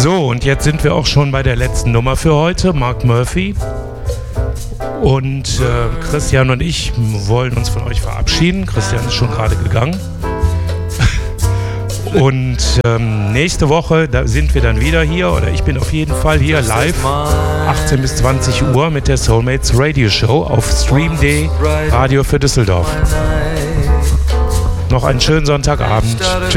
So, und jetzt sind wir auch schon bei der letzten Nummer für heute, Mark Murphy. Und Christian und ich wollen uns von euch verabschieden. Christian ist schon gerade gegangen. Und nächste Woche da sind wir dann wieder hier, oder ich bin auf jeden Fall hier live, 18 bis 20 Uhr mit der Soulmates Radio Show auf Stream.de, Radio für Düsseldorf. Noch einen schönen Sonntagabend. Tschüss.